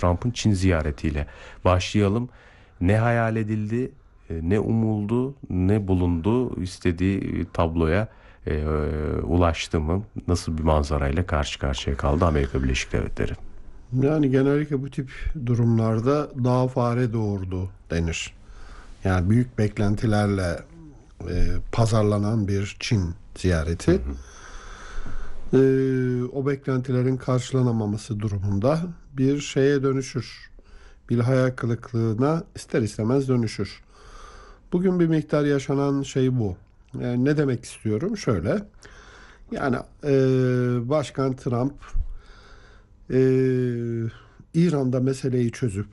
Trump'ın Çin ziyaretiyle başlayalım. Ne hayal edildi, ne umuldu, ne bulundu, istediği tabloya ulaştı mı? Nasıl bir manzarayla karşı karşıya kaldı Amerika Birleşik Devletleri? Yani genellikle bu tip durumlarda daha fare doğurdu denir. Yani büyük beklentilerle pazarlanan bir Çin Hı ziyareti. hı. O beklentilerin karşılanamaması durumunda bir şeye dönüşür. Bir hayal kırıklığına ister istemez dönüşür. Bugün bir miktar yaşanan şey bu. Yani ne demek istiyorum? Şöyle. Yani Başkan Trump İran'da meseleyi çözüp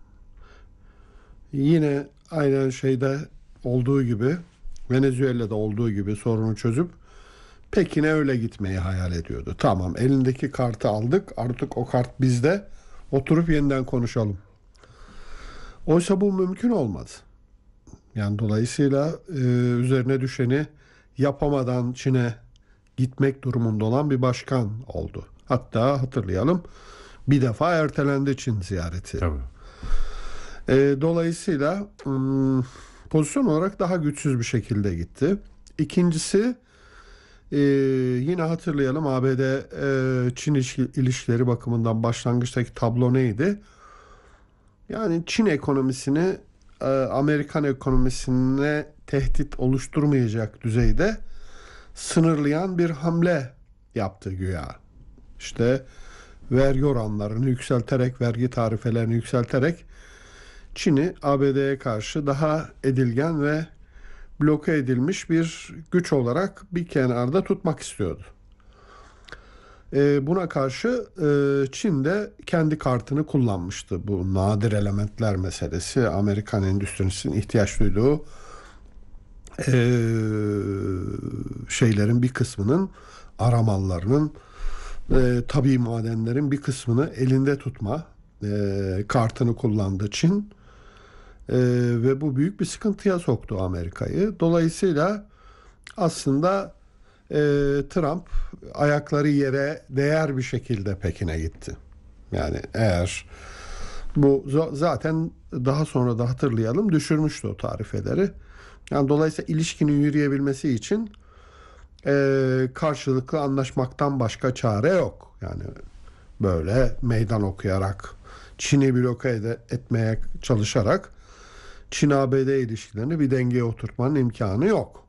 yine aynen şeyde olduğu gibi, Venezuela'da olduğu gibi sorunu çözüp Pekin'e öyle gitmeyi hayal ediyordu. Tamam, elindeki kartı aldık, artık o kart bizde, oturup yeniden konuşalım. Oysa bu mümkün olmaz. Yani dolayısıyla üzerine düşeni yapamadan Çin'e gitmek durumunda olan bir başkan oldu. Hatta hatırlayalım, bir defa ertelendi Çin ziyareti. Tabii. Dolayısıyla pozisyon olarak daha güçsüz bir şekilde gitti. İkincisi, yine hatırlayalım, ABD-Çin ilişkileri bakımından başlangıçtaki tablo neydi? Yani Çin ekonomisini Amerikan ekonomisine tehdit oluşturmayacak düzeyde sınırlayan bir hamle yaptı güya. İşte vergi oranlarını yükselterek, vergi tarifelerini yükselterek Çin'i ABD'ye karşı daha edilgen ve bloke edilmiş bir güç olarak bir kenarda tutmak istiyordu. Buna karşı Çin de kendi kartını kullanmıştı. Bu nadir elementler meselesi, Amerikan endüstrisinin ihtiyaç duyduğu e, şeylerin bir kısmının, aramallarının, tabii madenlerin bir kısmını elinde tutma kartını kullandı Çin. Ve bu büyük bir sıkıntıya soktu Amerika'yı. Dolayısıyla aslında Trump ayakları yere değer bir şekilde Pekin'e gitti. Yani eğer bu zaten daha sonra da hatırlayalım, düşürmüştü o tarifeleri. Yani dolayısıyla ilişkinin yürüyebilmesi için karşılıklı anlaşmaktan başka çare yok. Yani böyle meydan okuyarak, Çin'i bloke etmeye çalışarak Çin-ABD ilişkilerini bir dengeye oturtmanın imkanı yok.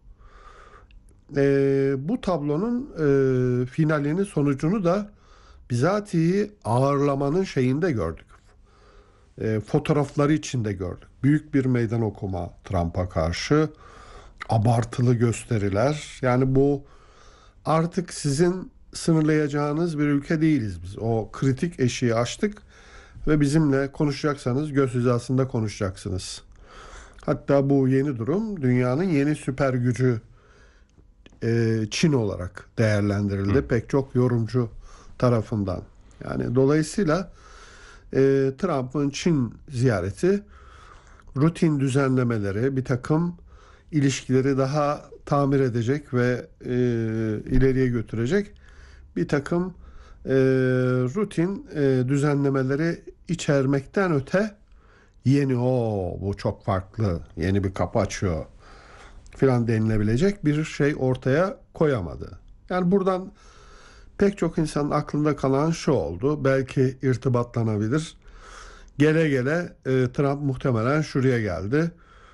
Bu tablonun finalini, sonucunu da bizatihi ağırlamanın şeyinde gördük. Fotoğrafları içinde gördük. Büyük bir meydan okuma Trump'a karşı, abartılı gösteriler. Yani bu artık sizin sınırlayacağınız bir ülke değiliz biz. O kritik eşiği aştık ve bizimle konuşacaksanız göz hizasında konuşacaksınız. Hatta bu yeni durum dünyanın yeni süper gücü Çin olarak değerlendirildi pek çok yorumcu tarafından. Yani dolayısıyla Trump'ın Çin ziyareti rutin düzenlemeleri, bir takım ilişkileri daha tamir edecek ve ileriye götürecek bir takım rutin düzenlemeleri içermekten öte yeni, bu çok farklı, yeni bir kapı açıyor filan denilebilecek bir şey ortaya koyamadı. Yani buradan pek çok insanın aklında kalan şu oldu. Belki irtibatlanabilir. Gele gele Trump muhtemelen şuraya geldi.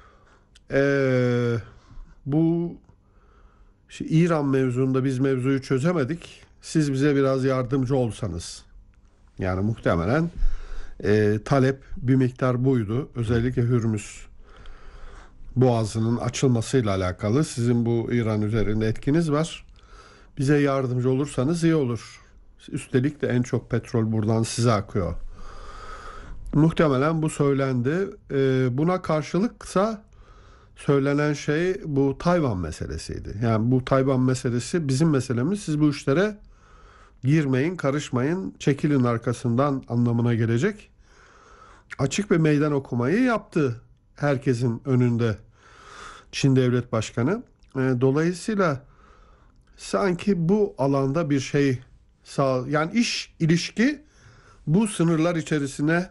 Bu işte İran mevzunda biz mevzuyu çözemedik. Siz bize biraz yardımcı olsanız. Yani muhtemelen talep bir miktar buydu. Özellikle Hürmüz Boğazı'nın açılmasıyla alakalı sizin bu İran üzerinde etkiniz var. Bize yardımcı olursanız iyi olur. Üstelik de en çok petrol buradan size akıyor. Muhtemelen bu söylendi. Buna karşılıksa söylenen şey bu Tayvan meselesiydi. Yani bu Tayvan meselesi bizim meselemiz. Siz bu işlere girmeyin, karışmayın, çekilin arkasından anlamına gelecek. Açık bir meydan okumayı yaptı herkesin önünde Çin Devlet Başkanı. Dolayısıyla sanki bu alanda bir şey yani ilişki bu sınırlar içerisine